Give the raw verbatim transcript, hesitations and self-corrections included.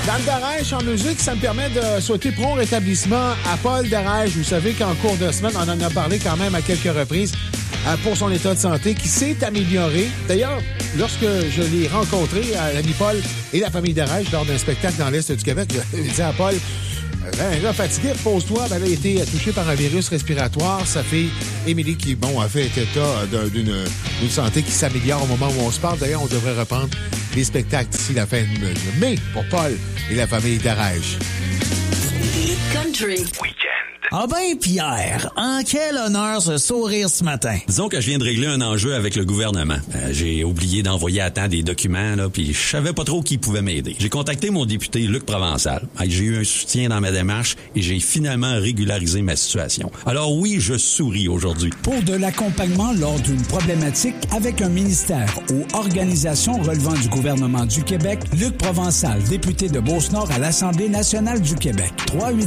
Dans le Darèche, en musique, ça me permet de souhaiter prompt rétablissement à Paul Darèche. Vous savez qu'en cours de semaine, on en a parlé quand même à quelques reprises euh, pour son état de santé qui s'est amélioré. D'ailleurs, lorsque je l'ai rencontré, euh, l'ami Paul et la famille Darèche, lors d'un spectacle dans l'Est du Québec, j'ai dit à Paul, ben là, fatigué, repose-toi. Ben là, il a été touché par un virus respiratoire. Sa fille, Émilie, qui, bon, a fait état d'une, d'une santé qui s'améliore au moment où on se parle. D'ailleurs, on devrait reprendre les spectacles d'ici la fin de mai pour Paul et la famille Darèche. Country. Ah ben, Pierre, en quel honneur ce sourire ce matin? Disons que je viens de régler un enjeu avec le gouvernement. Euh, j'ai oublié d'envoyer à temps des documents, là, puis je savais pas trop qui pouvait m'aider. J'ai contacté mon député Luc Provençal. J'ai eu un soutien dans ma démarche et j'ai finalement régularisé ma situation. Alors oui, je souris aujourd'hui. Pour de l'accompagnement lors d'une problématique avec un ministère ou organisation relevant du gouvernement du Québec, Luc Provençal, député de Beauce-Nord à l'Assemblée nationale du Québec. trois huit